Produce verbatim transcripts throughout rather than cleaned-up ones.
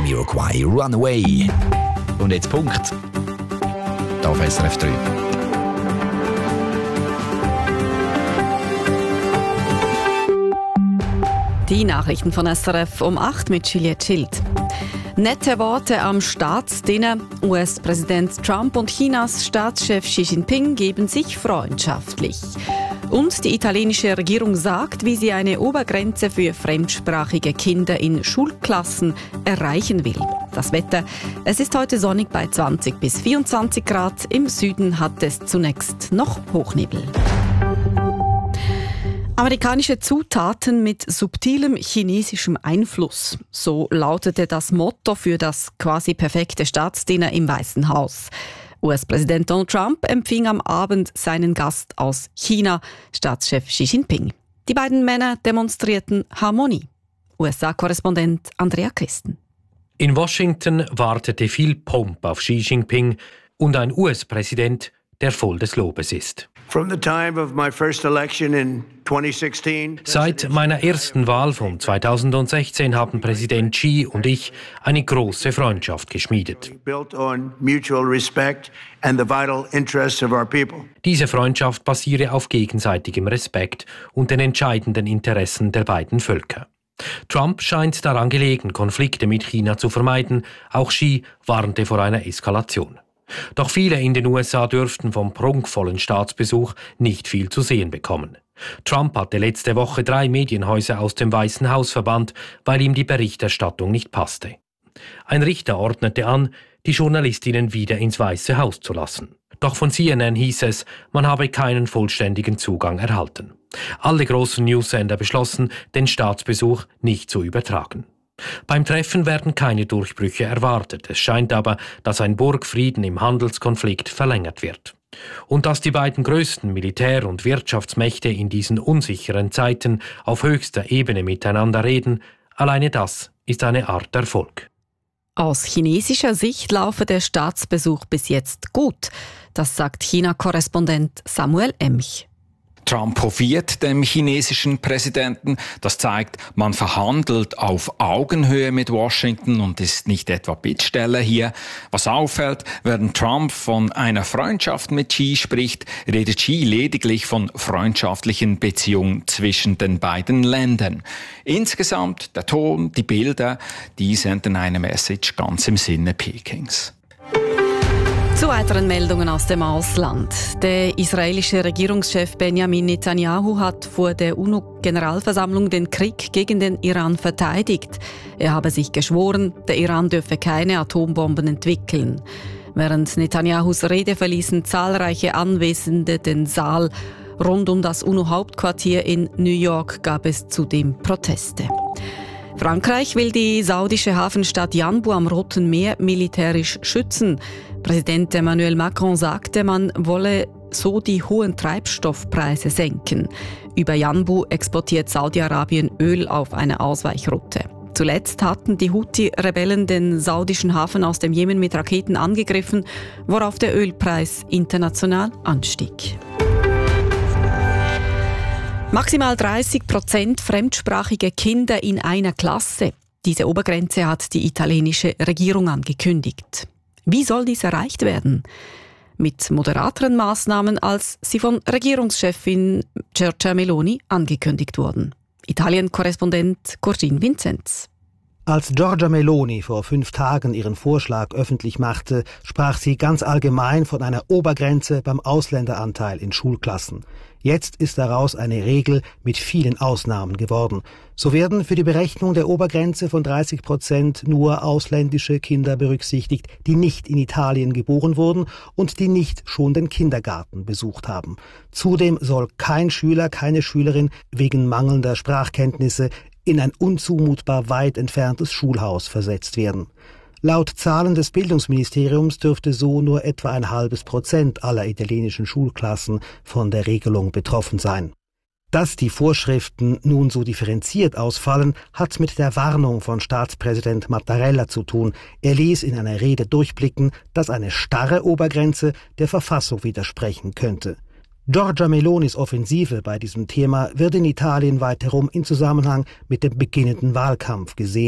Jamiroquai Runaway. Und jetzt Punkt. Da auf S R F drei. Die Nachrichten von S R F um acht mit Juliette Schild. Nette Worte am Staatsdinner. U S-Präsident Trump und Chinas Staatschef Xi Jinping geben sich freundschaftlich. Und die italienische Regierung sagt, wie sie eine Obergrenze für fremdsprachige Kinder in Schulklassen erreichen will. Das Wetter. Es ist heute sonnig bei zwanzig bis vierundzwanzig Grad. Im Süden hat es zunächst noch Hochnebel. Amerikanische Zutaten mit subtilem chinesischem Einfluss. So lautete das Motto für das quasi perfekte Staatsdinner im Weißen Haus. U S-Präsident Donald Trump empfing am Abend seinen Gast aus China, Staatschef Xi Jinping. Die beiden Männer demonstrierten Harmonie. U S A-Korrespondent Andrea Christen. In Washington wartete viel Pomp auf Xi Jinping und ein U S-Präsident, der voll des Lobes ist. Seit meiner ersten Wahl von zweitausendsechzehn haben Präsident Xi und ich eine große Freundschaft geschmiedet. Diese Freundschaft basiere auf gegenseitigem Respekt und den entscheidenden Interessen der beiden Völker. Trump scheint daran gelegen, Konflikte mit China zu vermeiden. Auch Xi warnte vor einer Eskalation. Doch viele in den U S A dürften vom prunkvollen Staatsbesuch nicht viel zu sehen bekommen. Trump hatte letzte Woche drei Medienhäuser aus dem Weißen Haus verbannt, weil ihm die Berichterstattung nicht passte. Ein Richter ordnete an, die Journalistinnen wieder ins Weiße Haus zu lassen. Doch von C N N hieß es, man habe keinen vollständigen Zugang erhalten. Alle großen Newssender beschlossen, den Staatsbesuch nicht zu übertragen. Beim Treffen werden keine Durchbrüche erwartet. Es scheint aber, dass ein Burgfrieden im Handelskonflikt verlängert wird. Und dass die beiden größten Militär- und Wirtschaftsmächte in diesen unsicheren Zeiten auf höchster Ebene miteinander reden, alleine das ist eine Art Erfolg. Aus chinesischer Sicht laufe der Staatsbesuch bis jetzt gut. Das sagt China-Korrespondent Samuel Emch. Trump hofiert dem chinesischen Präsidenten. Das zeigt, man verhandelt auf Augenhöhe mit Washington und ist nicht etwa Bittsteller hier. Was auffällt, während Trump von einer Freundschaft mit Xi spricht, redet Xi lediglich von freundschaftlichen Beziehungen zwischen den beiden Ländern. Insgesamt der Ton, die Bilder, die senden eine Message ganz im Sinne Pekings. Zu weiteren Meldungen aus dem Ausland. Der israelische Regierungschef Benjamin Netanyahu hat vor der UNO-Generalversammlung den Krieg gegen den Iran verteidigt. Er habe sich geschworen, der Iran dürfe keine Atombomben entwickeln. Während Netanyahus Rede verließen zahlreiche Anwesende den Saal. Rund um das UNO-Hauptquartier in New York gab es zudem Proteste. Frankreich will die saudische Hafenstadt Yanbu am Roten Meer militärisch schützen. Präsident Emmanuel Macron sagte, man wolle so die hohen Treibstoffpreise senken. Über Yanbu exportiert Saudi-Arabien Öl auf einer Ausweichroute. Zuletzt hatten die Houthi-Rebellen den saudischen Hafen aus dem Jemen mit Raketen angegriffen, worauf der Ölpreis international anstieg. Maximal dreißig Prozent fremdsprachige Kinder in einer Klasse. Diese Obergrenze hat die italienische Regierung angekündigt. Wie soll dies erreicht werden? Mit moderateren Maßnahmen, als sie von Regierungschefin Giorgia Meloni angekündigt wurden. Italien-Korrespondent Corgin Vincenz. Als Giorgia Meloni vor fünf Tagen ihren Vorschlag öffentlich machte, sprach sie ganz allgemein von einer Obergrenze beim Ausländeranteil in Schulklassen. Jetzt ist daraus eine Regel mit vielen Ausnahmen geworden. So werden für die Berechnung der Obergrenze von dreißig Prozent nur ausländische Kinder berücksichtigt, die nicht in Italien geboren wurden und die nicht schon den Kindergarten besucht haben. Zudem soll kein Schüler, keine Schülerin wegen mangelnder Sprachkenntnisse in ein unzumutbar weit entferntes Schulhaus versetzt werden. Laut Zahlen des Bildungsministeriums dürfte so nur etwa ein halbes Prozent aller italienischen Schulklassen von der Regelung betroffen sein. Dass die Vorschriften nun so differenziert ausfallen, hat mit der Warnung von Staatspräsident Mattarella zu tun. Er ließ in einer Rede durchblicken, dass eine starre Obergrenze der Verfassung widersprechen könnte. Giorgia Melonis Offensive bei diesem Thema wird in Italien weiterum in Zusammenhang mit dem beginnenden Wahlkampf gesehen.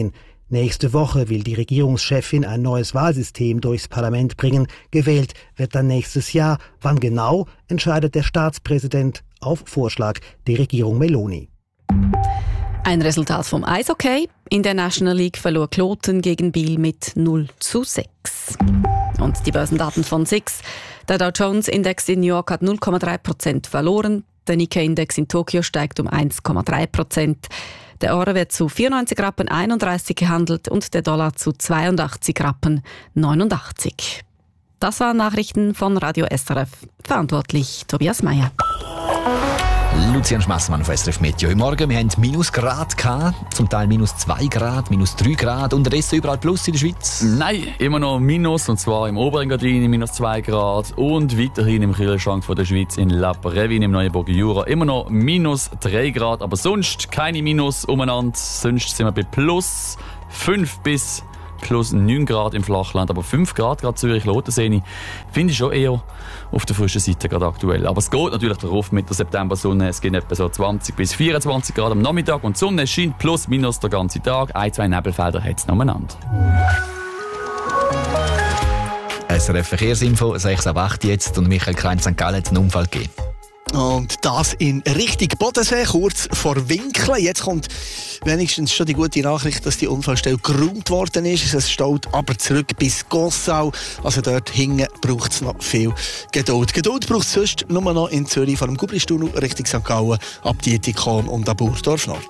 Nächste Woche will die Regierungschefin ein neues Wahlsystem durchs Parlament bringen. Gewählt wird dann nächstes Jahr. Wann genau, entscheidet der Staatspräsident auf Vorschlag der Regierung Meloni. Ein Resultat vom Eishockey. In der National League verlor Kloten gegen Biel mit null zu sechs. Und die Börsendaten von S I X. Der Dow Jones Index in New York hat null Komma drei Prozent verloren. Der Nikkei-Index in Tokio steigt um eins Komma drei Prozent. Der Euro wird zu vierundneunzig Rappen einunddreißig gehandelt und der Dollar zu zweiundachtzig Rappen neunundachtzig. Das waren Nachrichten von Radio S R F. Verantwortlich Tobias Meyer. Lucian Schmassmann von S R F Meteo. Heute Morgen, wir hatten Minusgrad gehabt, zum Teil minus zwei Grad, minus drei Grad. Unterdessen überall Plus in der Schweiz? Nein, immer noch Minus, und zwar im Oberengadin minus zwei Grad und weiterhin im Kühlschrank von der Schweiz in La Previne im Neuenburger Jura immer noch minus drei Grad. Aber sonst keine Minus umeinander, sonst sind wir bei plus fünf bis plus neun Grad im Flachland, aber fünf Grad gerade Zürich-Lotensee finde ich schon eher auf der frischen Seite gerade aktuell. Aber es geht natürlich darauf mit der September-Sonne. Es gibt etwa so zwanzig bis vierundzwanzig Grad am Nachmittag und die Sonne scheint plus minus den ganzen Tag. Ein, zwei Nebelfelder hat es nebeneinander. S R F Verkehrsinfo, sechs ab acht jetzt, und Michael Krein Sankt Gallen hat einen Unfall gegeben. Und das in Richtung Bodensee, kurz vor Winkeln. Jetzt kommt wenigstens schon die gute Nachricht, dass die Unfallstelle geräumt worden ist. Es staut aber zurück bis Gossau. Also dort hinten braucht es noch viel Geduld. Geduld braucht es sonst nur noch in Zürich vor dem Gubristunnel Richtung Sankt Gallen, ab Dietikon und ab Burdorf noch.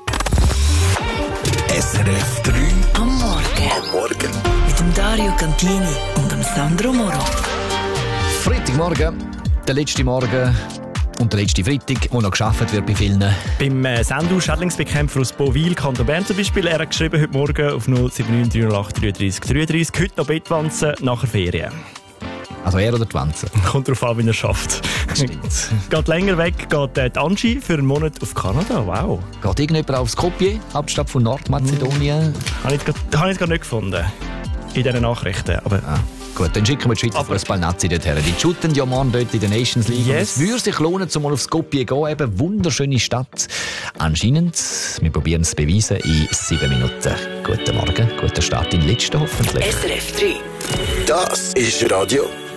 S R F drei am Morgen. Am Morgen. Mit dem Dario Cantini und dem Sandro Moro. Freitagmorgen, der letzte Morgen und der letzte Freitag, wo noch gearbeitet wird bei vielen. Beim äh, Sendu, Schädlingsbekämpfer aus Bowil, Kanton Bern zum Beispiel, er hat geschrieben heute Morgen auf null sieben neun drei null acht drei drei drei drei, heute noch Bettwanzen nach der Ferien. Also er oder die Wanze? Kommt darauf an, wie er schafft. Stimmt. Geht länger weg, geht äh, die Angie für einen Monat auf Kanada. Wow. Geht irgendjemand auf Skopje, Hauptstadt von Nordmazedonien? Mm. Habe ich jetzt gar nicht gefunden. In diesen Nachrichten. Aber ah. Gut, dann schicken wir die Schweizer Fußball-Nazi dorthin. Die shooten ja morgen dort in der Nations League. Yes. Es würde sich lohnen, um mal auf Skopje zu gehen. Eben wunderschöne Stadt. Anscheinend, wir probieren es zu beweisen in sieben Minuten. Guten Morgen, guten Start in den letzten hoffentlich. S R F drei. Das ist Radio